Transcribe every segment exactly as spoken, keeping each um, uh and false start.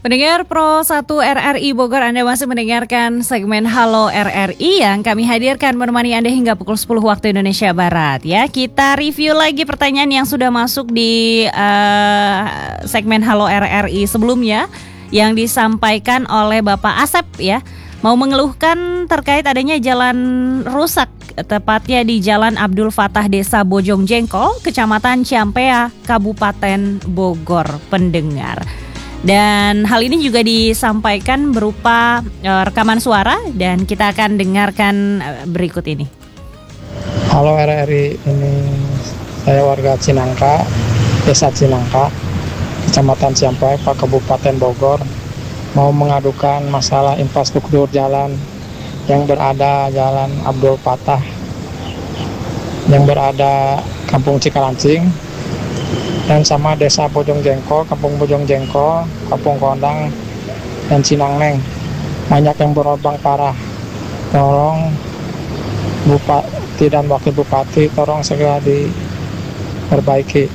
Pendengar Pro satu R R I Bogor, Anda masih mendengarkan segmen Halo R R I yang kami hadirkan menemani Anda hingga pukul sepuluh waktu Indonesia Barat. Ya, kita review lagi pertanyaan yang sudah masuk di uh, segmen Halo R R I sebelumnya yang disampaikan oleh Bapak Asep ya. Mau mengeluhkan terkait adanya jalan rusak, tepatnya di Jalan Abdul Fatah, Desa Bojong Jengkol, Kecamatan Ciampea, Kabupaten Bogor, pendengar. Dan hal ini juga disampaikan berupa uh, rekaman suara dan kita akan dengarkan uh, berikut ini. Halo R R I, ini saya warga Cinangka, Desa Cinangka, Kecamatan Ciampea, Kabupaten Bogor, mau mengadukan masalah infrastruktur jalan yang berada Jalan Abdul Fatah, yang berada Kampung Cikalancing, dan sama Desa Bojong Jengkol, Kampung Bojong Jengkol, Kampung Kondang, dan Cinangneng. Banyak yang berlubang parah. Tolong Bupati dan Wakil Bupati, tolong segera diperbaiki.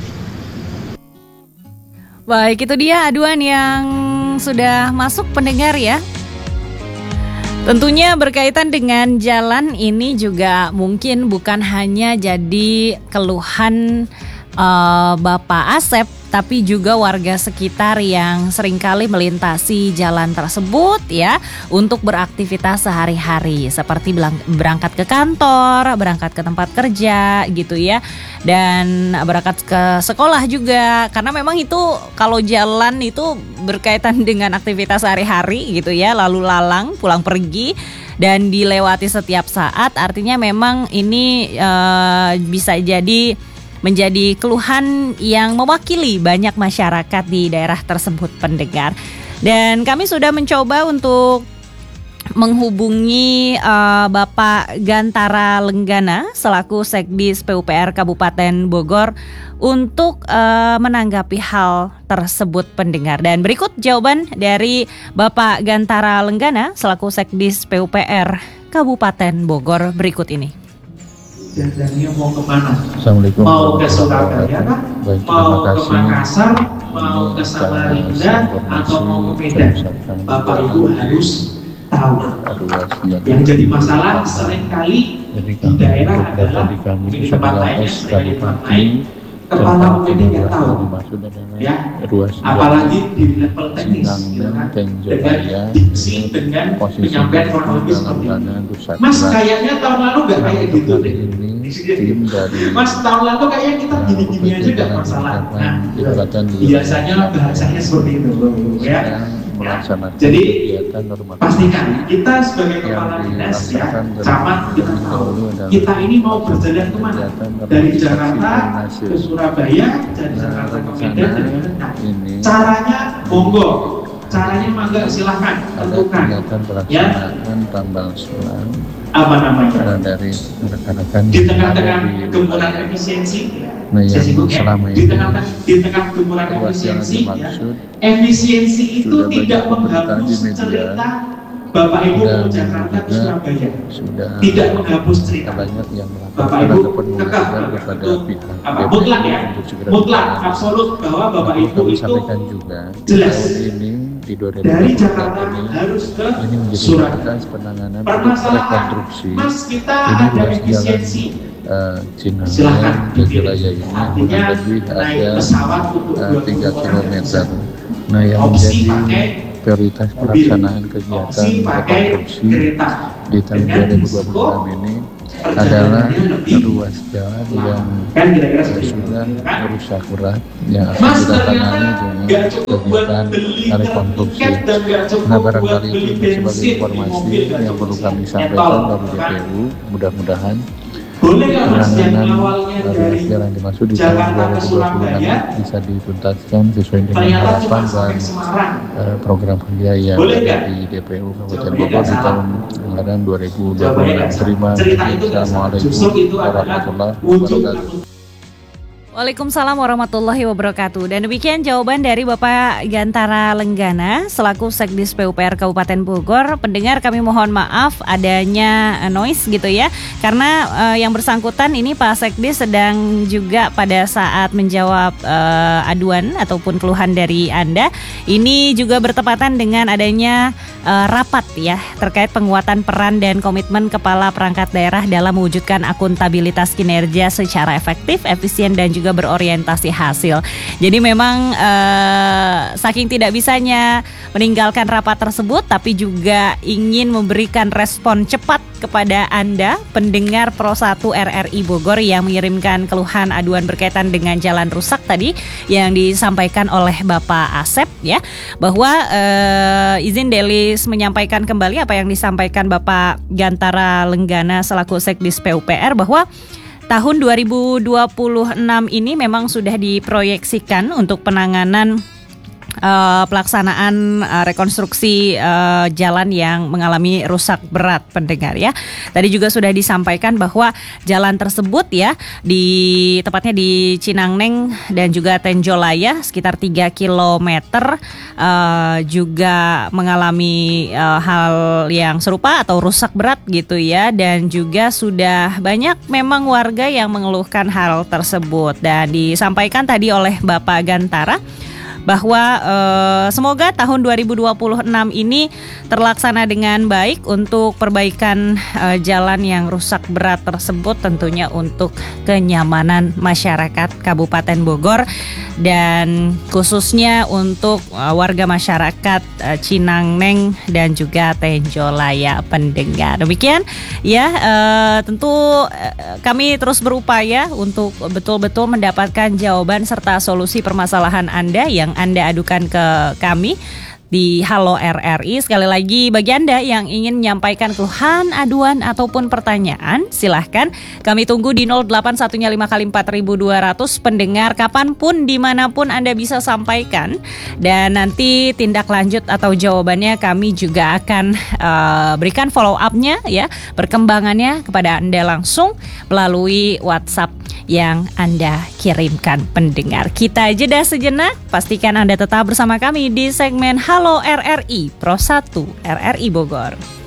Baik, itu dia aduan yang sudah masuk pendengar ya. Tentunya berkaitan dengan jalan ini juga mungkin bukan hanya jadi keluhan Uh, Bapak Asep, tapi juga warga sekitar yang seringkali melintasi jalan tersebut ya untuk beraktivitas sehari-hari seperti berangkat ke kantor, berangkat ke tempat kerja gitu ya, dan berangkat ke sekolah juga, karena memang itu kalau jalan itu berkaitan dengan aktivitas sehari-hari gitu ya, lalu lalang pulang pergi dan dilewati setiap saat, artinya memang ini uh, bisa jadi menjadi keluhan yang mewakili banyak masyarakat di daerah tersebut pendengar. Dan kami sudah mencoba untuk menghubungi uh, Bapak Gantara Lenggana selaku Sekdis P U P R Kabupaten Bogor untuk uh, menanggapi hal tersebut pendengar. Dan berikut jawaban dari Bapak Gantara Lenggana selaku Sekdis P U P R Kabupaten Bogor berikut ini. Jalannya mau kemana? Assalamualaikum. Mau ke Surabaya kah? Mau ke Makassar? Mau ke Samarinda? Atau mau ke Medan? Bapak Ibu harus tahu. Yang jadi masalah seringkali di daerah adalah di tempat lainnya, sering di tempat lain, kepala mungkin nggak tahu, ya. Apalagi di level teknis, gitu kan? Dengan diksi, dengan penyampaian kronologis seperti ini. Mas kayaknya tahun lalu nggak kayak gitu deh. Mas tahun lalu kayaknya kita gini-gini aja nggak masalah. Nah, biasanya bahasanya seperti itu, ya. Ya. Jadi pastikan kita sebagai kepala dinas ya, camat, kita tahu kita ini mau berjalan kemana, dari Jakarta ke Surabaya, dari Jakarta ke Medan, dari Medan. Caranya monggo, caranya mangga silahkan tentukan ya. Apa namanya? Dari rekan-rekan di tengah-tengah gempuran efisiensi, nah, yang ya, di tengah di tengah gempuran efisiensi, ya, efisiensi itu tidak menghapus cerita Bapak Ibu ke Jakarta ke Surabaya, sudah tidak menghapus cerita banyak yang Bapak Ibu kekeh kepada pihak apa mutlak ya, mutlak absolut bahwa Bapak Ibu itu jelas di dari Jakarta harus ke Surabaya. Permasalahan Mas kita ada efisiensi, uh, Cina silahkan ke wilayah ini kurang lebih ada uh, tiga kilometer. Nah, yang menjadi prioritas pelaksanaan kegiatan rekonstruksi di tahun dua ribu dua puluh enam ini adalah ruas jalan yang sudah rusak berat yang akan kita tangani dengan kegiatan rekonstruksi. Nah, barangkali itu sebagai informasi yang perlu kami sampaikan dari D P U. Mudah-mudahan penanganan ruas jalan yang dimaksud di tahun dua ribu dua puluh enam bisa dituntaskan sesuai dengan harapan dan uh, program kerja yang ada di D P U Kabupaten Bogor di tahun anggaran dua ribu dua puluh enam. Terima kasih. Assalamualaikum warahmatullahi wabarakatuh. Waalaikumsalam warahmatullahi wabarakatuh. Dan demikian jawaban dari Bapak Gantara Lenggana selaku Sekdis P U P R Kabupaten Bogor. Pendengar, kami mohon maaf adanya noise gitu ya, karena uh, yang bersangkutan ini Pak Sekdis sedang juga pada saat menjawab uh, aduan ataupun keluhan dari Anda. Ini juga bertepatan dengan adanya uh, rapat ya terkait penguatan peran dan komitmen kepala perangkat daerah dalam mewujudkan akuntabilitas kinerja secara efektif, efisien dan juga juga berorientasi hasil. Jadi memang eh, saking tidak bisanya meninggalkan rapat tersebut, tapi juga ingin memberikan respon cepat kepada Anda, pendengar Pro satu R R I Bogor yang mengirimkan keluhan aduan berkaitan dengan jalan rusak tadi yang disampaikan oleh Bapak Asep ya, bahwa eh, izin Delis menyampaikan kembali apa yang disampaikan Bapak Gantara Lenggana selaku Sekdis P U P R, bahwa tahun dua ribu dua puluh enam ini memang sudah diproyeksikan untuk penanganan uh, pelaksanaan uh, rekonstruksi uh, jalan yang mengalami rusak berat, pendengar ya. Tadi juga sudah disampaikan bahwa jalan tersebut ya di tepatnya di Cinangneng dan juga Tenjolaya sekitar tiga kilometer uh, juga mengalami uh, hal yang serupa atau rusak berat gitu ya, dan juga sudah banyak memang warga yang mengeluhkan hal tersebut. Dan disampaikan tadi oleh Bapak Gantara bahwa eh, semoga tahun dua ribu dua puluh enam ini terlaksana dengan baik untuk perbaikan eh, jalan yang rusak berat tersebut, tentunya untuk kenyamanan masyarakat Kabupaten Bogor dan khususnya untuk eh, warga masyarakat eh, Cinangneng dan juga Tenjolaya, pendengar. Demikian ya, eh, tentu eh, kami terus berupaya untuk betul-betul mendapatkan jawaban serta solusi permasalahan Anda yang Anda adukan ke kami di Halo R R I. Sekali lagi, bagi Anda yang ingin menyampaikan keluhan, aduan ataupun pertanyaan, silahkan kami tunggu di nol delapan satu lima kali empat ribu dua ratus, pendengar, kapanpun dimanapun Anda bisa sampaikan, dan nanti tindak lanjut atau jawabannya kami juga akan uh, berikan follow up-nya ya, perkembangannya kepada Anda langsung melalui WhatsApp yang Anda kirimkan, pendengar. Kita jeda sejenak, pastikan Anda tetap bersama kami di segmen Halo R R I Pro satu R R I Bogor.